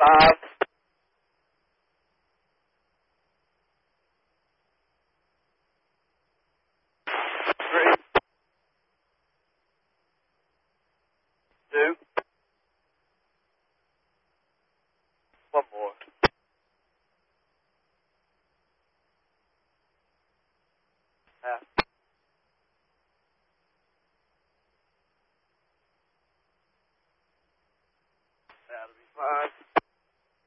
5. 3. 2. One more. Half. That'll be fine.